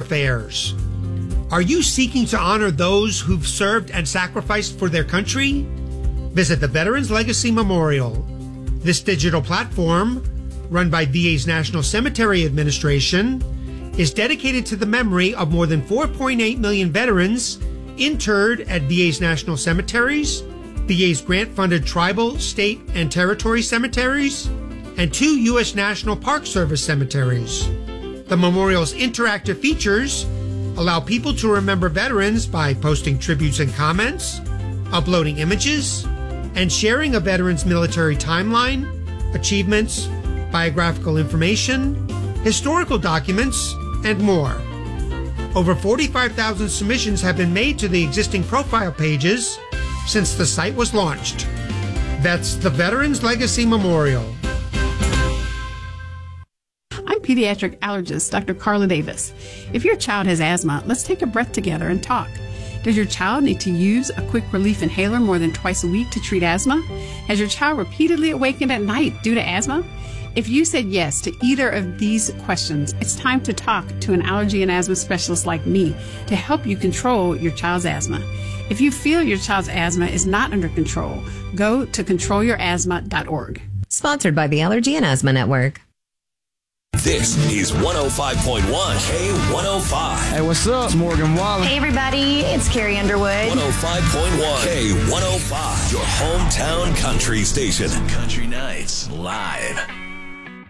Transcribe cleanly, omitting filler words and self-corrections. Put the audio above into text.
Affairs. Are you seeking to honor those who've served and sacrificed for their country? Visit the Veterans Legacy Memorial. This digital platform, run by VA's National Cemetery Administration, is dedicated to the memory of more than 4.8 million veterans interred at VA's national cemeteries, VA's grant-funded tribal, state, and territory cemeteries, and 2 U.S. National Park Service cemeteries. The memorial's interactive features allow people to remember veterans by posting tributes and comments, uploading images, and sharing a veteran's military timeline, achievements, biographical information, historical documents, and more. Over 45,000 submissions have been made to the existing profile pages since the site was launched. That's the Veterans Legacy Memorial. I'm pediatric allergist Dr. Carla Davis. If your child has asthma, let's take a breath together and talk. Does your child need to use a quick relief inhaler more than twice a week to treat asthma? Has your child repeatedly awakened at night due to asthma? If you said yes to either of these questions, it's time to talk to an allergy and asthma specialist like me to help you control your child's asthma. If you feel your child's asthma is not under control, go to controlyourasthma.org. Sponsored by the Allergy and Asthma Network. This is 105.1 K105. Hey, what's up? It's Morgan Wallen. Hey, everybody. It's Carrie Underwood. 105.1 K105, your hometown country station. Country Nights Live.